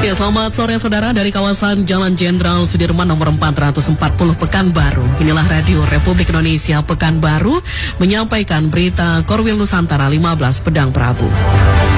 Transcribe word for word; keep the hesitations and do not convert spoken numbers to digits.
Ya, selamat sore saudara dari kawasan Jalan Jenderal Sudirman nomor empat ratus empat puluh Pekanbaru. Inilah Radio Republik Indonesia Pekanbaru menyampaikan berita Korwil Nusantara lima belas Pedang Prabu.